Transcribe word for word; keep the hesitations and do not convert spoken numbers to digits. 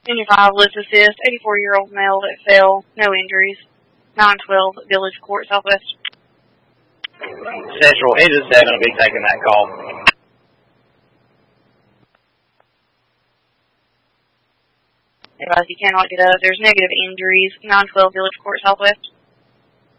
Engine five, let's assist. eighty-four-year-old male that fell. No injuries. nine twelve, Village Court, Southwest. Central, Engine seven will be taking that call. Advise you cannot get up. There's negative injuries. nine twelve, Village Court, Southwest.